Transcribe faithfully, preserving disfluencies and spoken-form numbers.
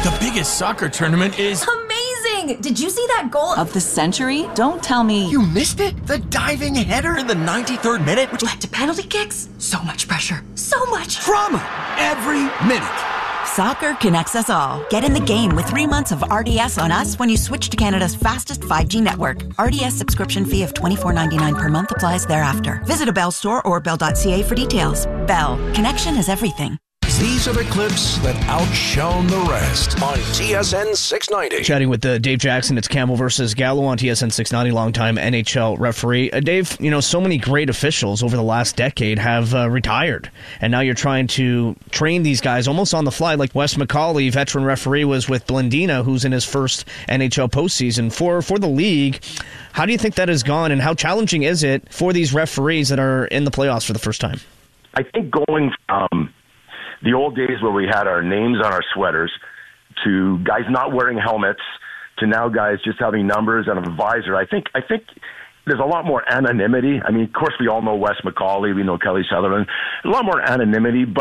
The biggest soccer tournament is... Amazing! Did you see that goal of the century? Don't tell me. You missed it? The diving header in the ninety-third minute? which led to penalty kicks? So much pressure. So much Drama every minute. Soccer connects us all. Get in the game with three months of R D S on us when you switch to Canada's fastest five G network. R D S subscription fee of twenty-four ninety-nine per month applies thereafter. Visit a Bell store or bell dot c a for details. Bell. Connection is everything. These are the clips that outshone the rest on T S N six ninety. Chatting with uh, Dave Jackson, it's Campbell versus Gallo on T S N six ninety, longtime N H L referee. Uh, Dave, you know, so many great officials over the last decade have uh, retired, and now you're trying to train these guys almost on the fly, like Wes McCauley, veteran referee, was with Blandina, who's in his first N H L postseason. For, for the league, how do you think that has gone, and how challenging is it for these referees that are in the playoffs for the first time? I think going from the old days where we had our names on our sweaters to guys not wearing helmets to now guys just having numbers and a visor, I think I think there's a lot more anonymity. I mean, of course, we all know Wes McCauley, we know Kelly Sutherland, a lot more anonymity, but